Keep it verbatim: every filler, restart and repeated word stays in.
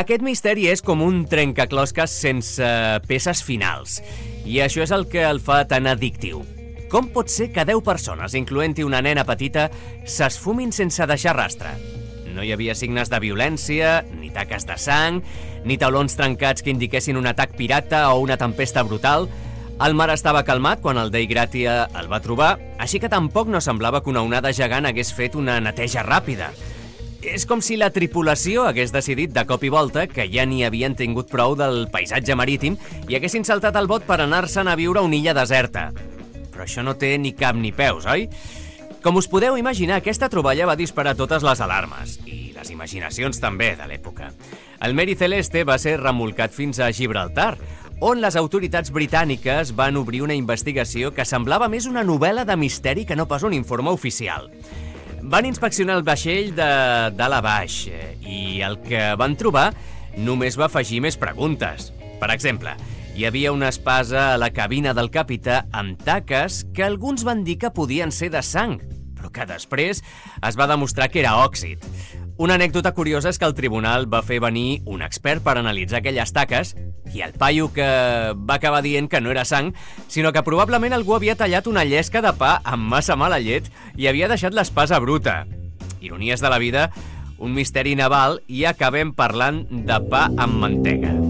Aquest misteri és com un trencaclosques sense peces finals, i això és el que el fa tan addictiu. Com pot ser que deu persones, incloent-hi una nena petita, s'esfumin sense deixar rastre? No hi havia signes de violència, ni taques de sang, ni taulons trencats que indiquessin un atac pirata o una tempesta brutal. El mar estava calmat quan el Dei Gratia el va trobar, així que tampoc no semblava que una onada gegant hagués fet una neteja ràpida. És com si la tripulació hagués decidit de cop i volta que ja n'hi havien tingut prou del paisatge marítim i haguessin saltat el bot per anar-se'n a viure a una illa deserta. Però això no té ni cap ni peus, oi? Com us podeu imaginar, aquesta troballa va disparar totes les alarmes, i les imaginacions també de l'època. El Mary Celeste va ser remolcat fins a Gibraltar, on les autoritats britàniques van obrir una investigació que semblava més una novel·la de misteri que no pas un informe oficial. Van inspeccionar el vaixell de dalt a baix i el que van trobar només va afegir més preguntes. Per exemple, hi havia una espasa a la cabina del capità amb taques que alguns van dir que podien ser de sang, però que després es va demostrar que era òxid. Una anècdota curiosa és que el tribunal va fer venir un expert per analitzar aquelles taques i el paio que va acabar dient que no era sang, sinó que probablement algú havia tallat una llesca de pa amb massa mala llet i havia deixat l'espasa bruta. Ironies de la vida, un misteri naval i acabem parlant de pa amb mantega.